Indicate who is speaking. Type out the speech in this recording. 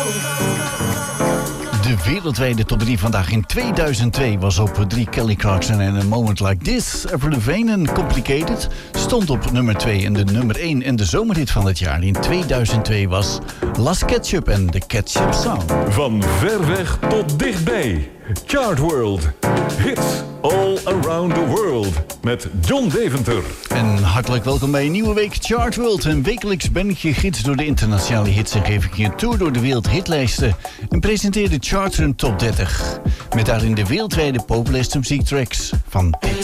Speaker 1: De wereldwijde top 3 vandaag in 2002 was op 3 Kelly Clarkson en A Moment Like This. Avril Lavigne en Complicated stond op nummer 2 en de nummer 1 en de zomerhit van het jaar in 2002 was Last Ketchup en The Ketchup Song.
Speaker 2: Van ver weg tot dichtbij. Chart World. Hits all around the world. Met John Deventer.
Speaker 1: En hartelijk welkom bij een nieuwe week Chart World. En wekelijks ben ik je gids door de internationale hits en geef ik je een tour door de wereldhitlijsten. En presenteer de Chart Run Top 30. Met daarin de wereldwijde populairste muziektracks van dit